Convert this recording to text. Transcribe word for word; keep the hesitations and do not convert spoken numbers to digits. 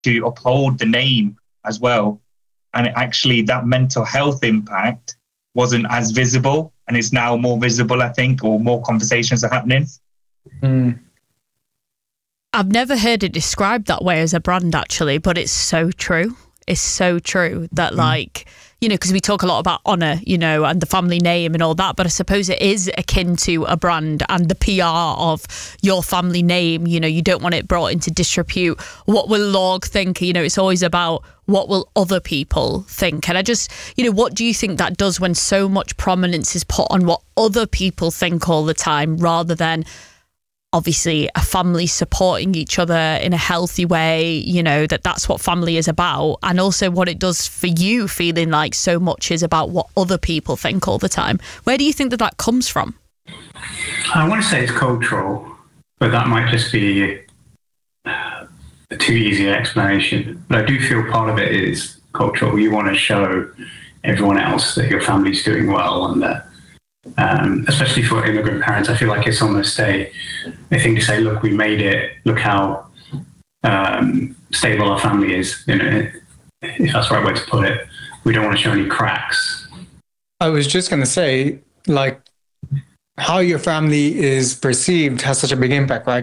to uphold the name as well. And actually that mental health impact wasn't as visible, and it's now more visible, I think, or more conversations are happening. Mm. I've never heard it described that way as a brand, actually, but it's so true. It's so true that, like, you know, because we talk a lot about honour, you know, and the family name and all that, but I suppose it is akin to a brand and the P R of your family name. You know, you don't want it brought into disrepute. What will Lorg think? You know, it's always about what will other people think. And I just, you know, what do you think that does when so much prominence is put on what other people think all the time, rather than obviously a family supporting each other in a healthy way, you know, that that's what family is about, and also what it does for you feeling like so much is about what other people think all the time. Where do you think that that comes from? I want to say it's cultural, but that might just be a too easy explanation. But I do feel part of it is cultural. You want to show everyone else that your family's doing well, and that Um, especially for immigrant parents, I feel like it's almost a, a thing to say, look, we made it, look how um, stable our family is, you know, if that's the right way to put it. We don't want to show any cracks. I was just going to say, like, how your family is perceived has such a big impact, right?